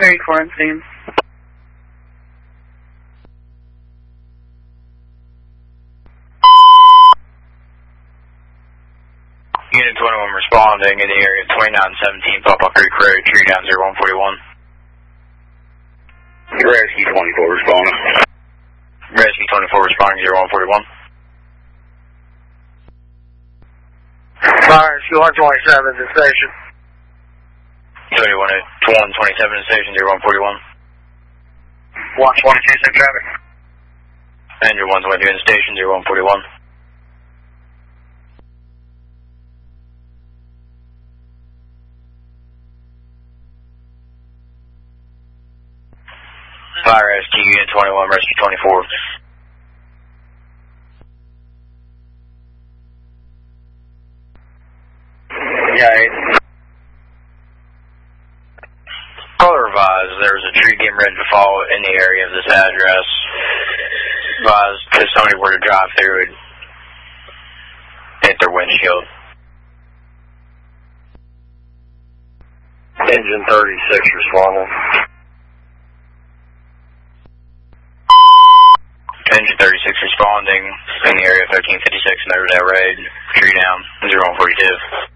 Carry quarantine. Unit 21 responding in the area of 2917 Papa Creek Road, tree down 0141. Rescue 24 responding. Rescue 24 responding 0141. Fire, Rescue 127 to station. 127 to station 0141. 122 in traffic. Andrew 122 in station 0141. Fire Rescue Unit 21, Rescue 24. Yeah. Caller advised there's a tree getting ready to fall in the area of this address. Advised if somebody were to drive through it, hit their windshield. Engine 36 responding. Engine 36 responding in the area of 1356 Notre Dame Road, tree down 0142.